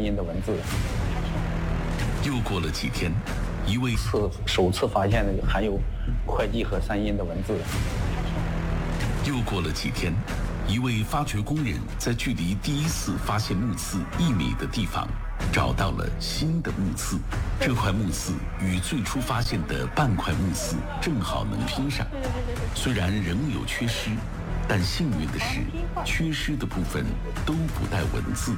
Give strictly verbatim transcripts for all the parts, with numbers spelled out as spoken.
音的文字。 又过了几天，一位次首次发现那个含有会计和三音的文字。 又过了几天，一位发掘工人在距离第一次发现木刺一米的地方找到了新的木刺。这块木刺与最初发现的半块木刺正好能拼上，虽然仍有缺失，但幸运的是，缺失的部分都不带文字。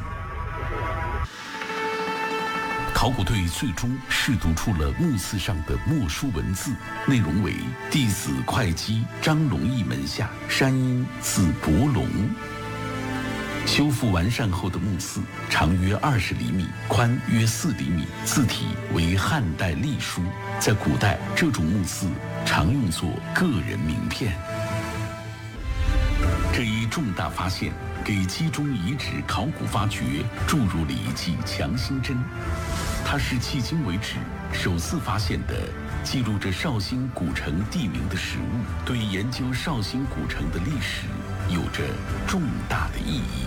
考古队最终试读出了木刺上的墨书文字，内容为弟子会稽张龙义门下山阴字伯龙。修复完善后的木刺长约二十厘米，宽约四厘米，字体为汉代隶书。在古代，这种木刺常用作个人名片。这一重大发现给冀中遗址考古发掘注入了一剂强心针。它是迄今为止首次发现的记录着绍兴古城地名的实物，对研究绍兴古城的历史有着重大的意义。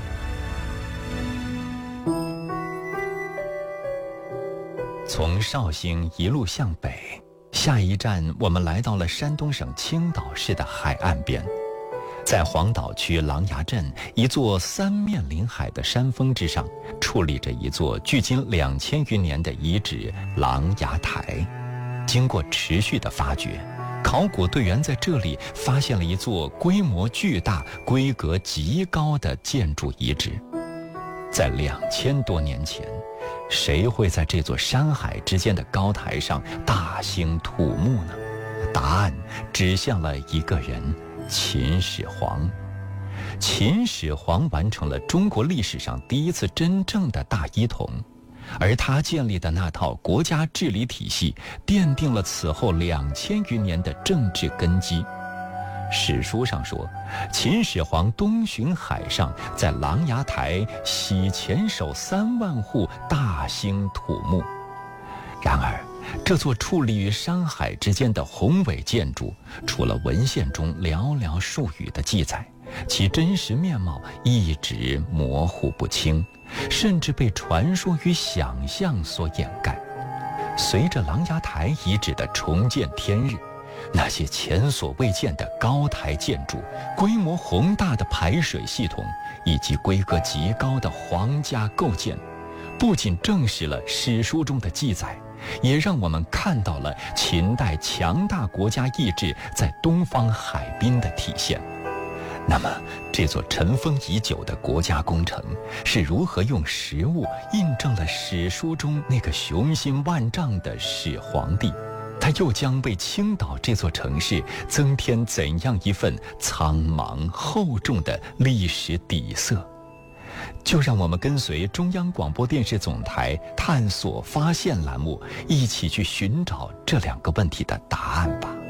从绍兴一路向北，下一站我们来到了山东省青岛市的海岸边。在黄岛区琅琊镇一座三面临海的山峰之上，矗立着一座距今两千余年的遗址琅琊台。经过持续的发掘，考古队员在这里发现了一座规模巨大、规格极高的建筑遗址。在两千多年前，谁会在这座山海之间的高台上大兴土木呢？答案指向了一个人，秦始皇。秦始皇完成了中国历史上第一次真正的大一统，而他建立的那套国家治理体系奠定了此后两千余年的政治根基。史书上说，秦始皇东巡海上，在琅琊台洗钱守三万户，大兴土木。然而这座矗立于山海之间的宏伟建筑，除了文献中寥寥数语的记载，其真实面貌一直模糊不清，甚至被传说与想象所掩盖。随着琅琊台遗址的重见天日，那些前所未见的高台建筑、规模宏大的排水系统以及规格极高的皇家构建，不仅证实了史书中的记载，也让我们看到了秦代强大国家意志在东方海滨的体现。那么，这座尘封已久的国家工程是如何用实物印证了史书中那个雄心万丈的始皇帝？它又将为青岛这座城市增添怎样一份苍茫厚重的历史底色？就让我们跟随中央广播电视总台探索发现栏目，一起去寻找这两个问题的答案吧。